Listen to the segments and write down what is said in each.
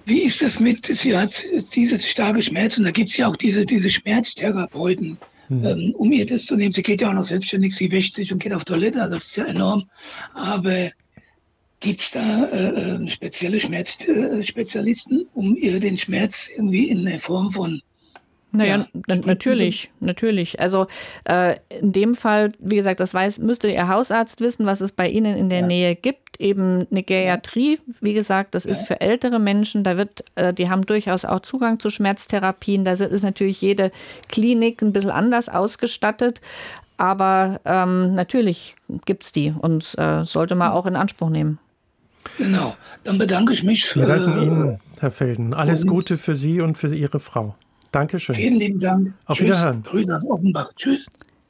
Wie ist es mit, sie hat diese starke Schmerzen, da gibt es ja auch diese Schmerztherapeuten, um ihr das zu nehmen. Sie geht ja auch noch selbstständig, sie wäscht sich und geht auf Toilette, also das ist ja enorm. Aber gibt es da spezielle Schmerzspezialisten, um ihr den Schmerz irgendwie in der Form von Naja, natürlich. Also in dem Fall, wie gesagt, müsste Ihr Hausarzt wissen, was es bei Ihnen in der Nähe gibt. Eben eine Geriatrie, wie gesagt, das ist für ältere Menschen. Die haben durchaus auch Zugang zu Schmerztherapien. Da ist natürlich jede Klinik ein bisschen anders ausgestattet. Aber natürlich gibt es die und sollte man auch in Anspruch nehmen. Genau, dann bedanke ich mich. Wir danken Ihnen, Herr Felden. Alles Gute für Sie und für Ihre Frau. Dankeschön. Vielen lieben Dank. Auf Wiederhören. Grüße aus Offenbach. Tschüss.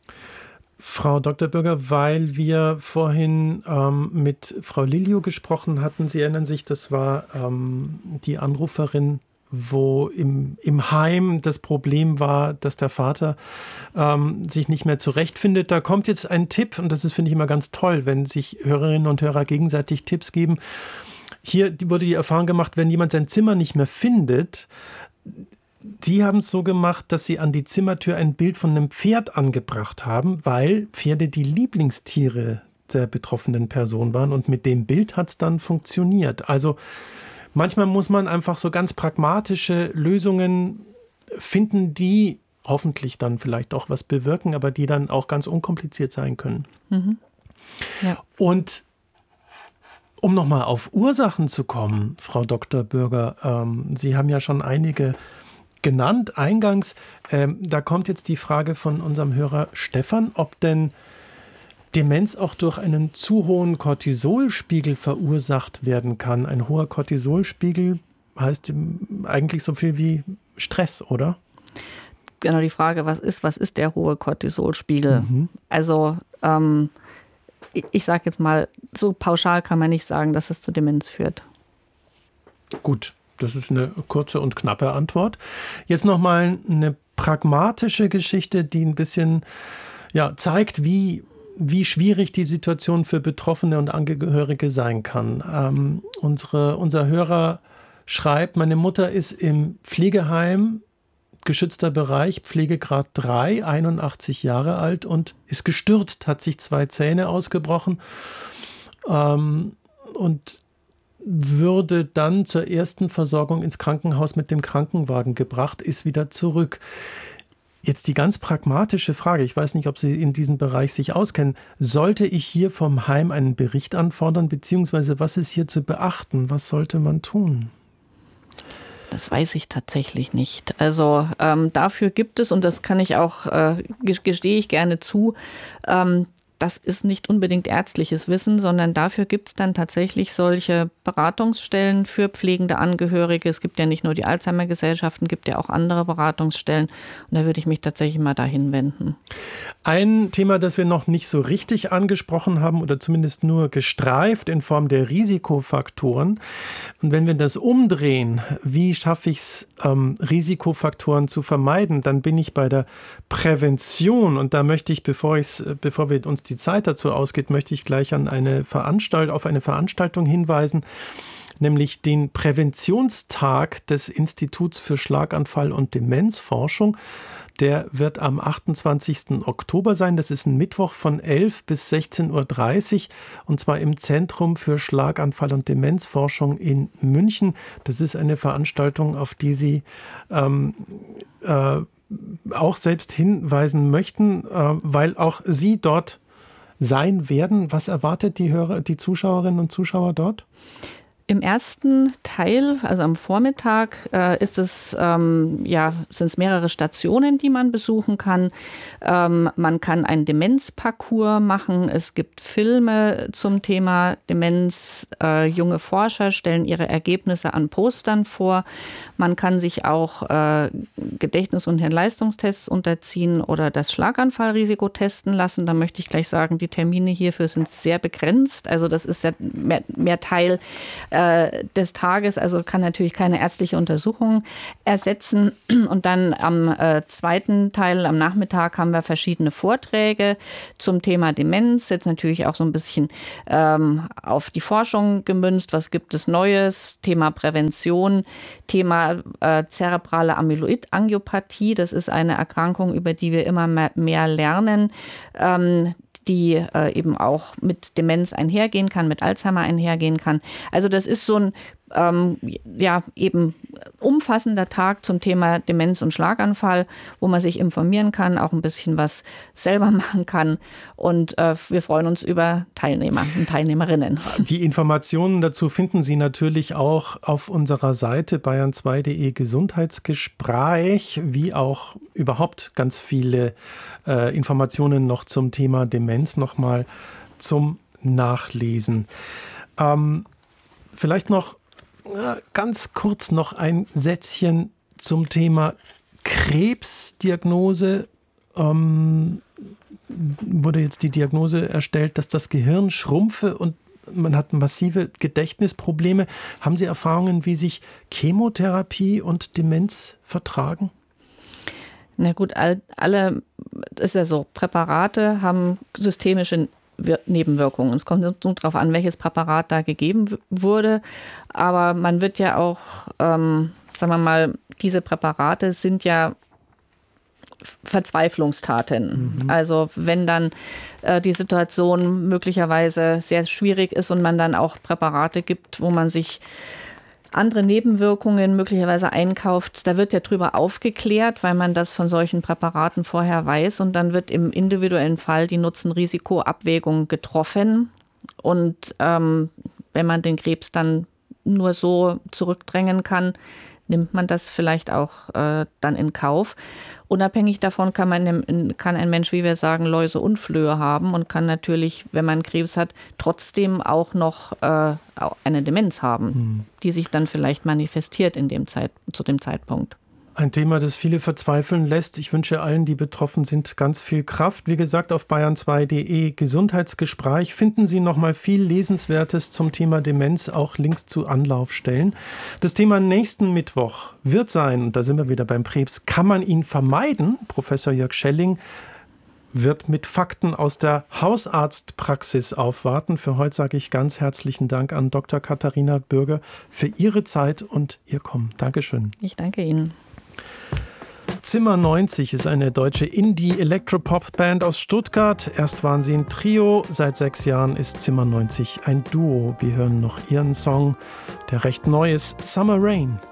Frau Dr. Bürger, weil wir vorhin mit Frau Lilio gesprochen hatten, Sie erinnern sich, das war die Anruferin, wo im Heim das Problem war, dass der Vater sich nicht mehr zurechtfindet. Da kommt jetzt ein Tipp, und das ist, finde ich, immer ganz toll, wenn sich Hörerinnen und Hörer gegenseitig Tipps geben. Hier wurde die Erfahrung gemacht, wenn jemand sein Zimmer nicht mehr findet, Sie haben es so gemacht, dass Sie an die Zimmertür ein Bild von einem Pferd angebracht haben, weil Pferde die Lieblingstiere der betroffenen Person waren. Und mit dem Bild hat es dann funktioniert. Also manchmal muss man einfach so ganz pragmatische Lösungen finden, die hoffentlich dann vielleicht auch was bewirken, aber die dann auch ganz unkompliziert sein können. Mhm. Ja. Und um nochmal auf Ursachen zu kommen, Frau Dr. Bürger, Sie haben ja schon einige genannt eingangs. Da kommt jetzt die Frage von unserem Hörer Stefan, ob denn Demenz auch durch einen zu hohen Cortisolspiegel verursacht werden kann. Ein hoher Cortisolspiegel heißt eigentlich so viel wie Stress, oder? Genau, die Frage, was ist der hohe Cortisolspiegel? Mhm. Also ich sage jetzt mal, so pauschal kann man nicht sagen, dass es zu Demenz führt. Gut. Das ist eine kurze und knappe Antwort. Jetzt nochmal eine pragmatische Geschichte, die ein bisschen zeigt, wie schwierig die Situation für Betroffene und Angehörige sein kann. Unser Hörer schreibt, meine Mutter ist im Pflegeheim, geschützter Bereich, Pflegegrad 3, 81 Jahre alt und ist gestürzt, hat sich 2 Zähne ausgebrochen und würde dann zur ersten Versorgung ins Krankenhaus mit dem Krankenwagen gebracht, ist wieder zurück. Jetzt die ganz pragmatische Frage, ich weiß nicht, ob Sie in diesem Bereich sich auskennen, sollte ich hier vom Heim einen Bericht anfordern, beziehungsweise was ist hier zu beachten? Was sollte man tun? Das weiß ich tatsächlich nicht. Also dafür gibt es, und das kann ich auch, gestehe ich gerne zu, das ist nicht unbedingt ärztliches Wissen, sondern dafür gibt es dann tatsächlich solche Beratungsstellen für pflegende Angehörige. Es gibt ja nicht nur die Alzheimer-Gesellschaften, gibt ja auch andere Beratungsstellen. Und da würde ich mich tatsächlich mal dahin wenden. Ein Thema, das wir noch nicht so richtig angesprochen haben oder zumindest nur gestreift in Form der Risikofaktoren. Und wenn wir das umdrehen, wie schaffe ich es, Risikofaktoren zu vermeiden, dann bin ich bei der Prävention. Und da möchte ich, bevor wir uns die Zeit dazu ausgeht, möchte ich gleich auf eine Veranstaltung hinweisen, nämlich den Präventionstag des Instituts für Schlaganfall und Demenzforschung. Der wird am 28. Oktober sein. Das ist ein Mittwoch von 11 bis 16.30 Uhr und zwar im Zentrum für Schlaganfall und Demenzforschung in München. Das ist eine Veranstaltung, auf die Sie auch selbst hinweisen möchten, weil auch Sie dort sein werden. Was erwartet die Zuschauerinnen und Zuschauer dort? Im ersten Teil, also am Vormittag, sind es mehrere Stationen, die man besuchen kann. Man kann einen Demenzparcours machen. Es gibt Filme zum Thema Demenz. Junge Forscher stellen ihre Ergebnisse an Postern vor. Man kann sich auch Gedächtnis- und Hirnleistungstests unterziehen oder das Schlaganfallrisiko testen lassen. Da möchte ich gleich sagen, die Termine hierfür sind sehr begrenzt. Also das ist ja mehr Teil des Tages Tages, also kann natürlich keine ärztliche Untersuchung ersetzen. Und dann am zweiten Teil, am Nachmittag, haben wir verschiedene Vorträge zum Thema Demenz. Jetzt natürlich auch so ein bisschen auf die Forschung gemünzt. Was gibt es Neues? Thema Prävention, Thema zerebrale Amyloid-Angiopathie. Das ist eine Erkrankung, über die wir immer mehr lernen, die eben auch mit Demenz einhergehen kann, mit Alzheimer einhergehen kann. Also das ist so ein eben umfassender Tag zum Thema Demenz und Schlaganfall, wo man sich informieren kann, auch ein bisschen was selber machen kann. Und wir freuen uns über Teilnehmer und Teilnehmerinnen. Die Informationen dazu finden Sie natürlich auch auf unserer Seite bayern2.de Gesundheitsgespräch, wie auch überhaupt ganz viele Informationen noch zum Thema Demenz nochmal zum Nachlesen. Vielleicht noch ganz kurz noch ein Sätzchen zum Thema Krebsdiagnose. Wurde jetzt die Diagnose erstellt, dass das Gehirn schrumpfe und man hat massive Gedächtnisprobleme. Haben Sie Erfahrungen, wie sich Chemotherapie und Demenz vertragen? Na gut, alle, ist ja so, Präparate haben systemische Nebenwirkungen. Es kommt nur darauf an, welches Präparat da gegeben wurde. Aber man wird ja auch, sagen wir mal, diese Präparate sind ja Verzweiflungstaten. Also wenn dann die Situation möglicherweise sehr schwierig ist und man dann auch Präparate gibt, wo man sich andere Nebenwirkungen möglicherweise einkauft, da wird ja drüber aufgeklärt, weil man das von solchen Präparaten vorher weiß und dann wird im individuellen Fall die Nutzen-Risiko-Abwägung getroffen und wenn man den Krebs dann nur so zurückdrängen kann, nimmt man das vielleicht auch dann in Kauf. Unabhängig davon kann ein Mensch, wie wir sagen, Läuse und Flöhe haben und kann natürlich, wenn man Krebs hat, trotzdem auch noch eine Demenz haben, die sich dann vielleicht manifestiert zu dem Zeitpunkt. Ein Thema, das viele verzweifeln lässt. Ich wünsche allen, die betroffen sind, ganz viel Kraft. Wie gesagt, auf bayern2.de Gesundheitsgespräch finden Sie noch mal viel Lesenswertes zum Thema Demenz, auch Links zu Anlaufstellen. Das Thema nächsten Mittwoch wird sein, und da sind wir wieder beim Krebs, kann man ihn vermeiden? Professor Jörg Schelling wird mit Fakten aus der Hausarztpraxis aufwarten. Für heute sage ich ganz herzlichen Dank an Dr. Katharina Bürger für Ihre Zeit und Ihr Kommen. Dankeschön. Ich danke Ihnen. Zimmer 90 ist eine deutsche Indie-Elektropop-Band aus Stuttgart. Erst waren sie ein Trio, seit 6 Jahren ist Zimmer 90 ein Duo. Wir hören noch ihren Song, der recht neu ist, Summer Rain.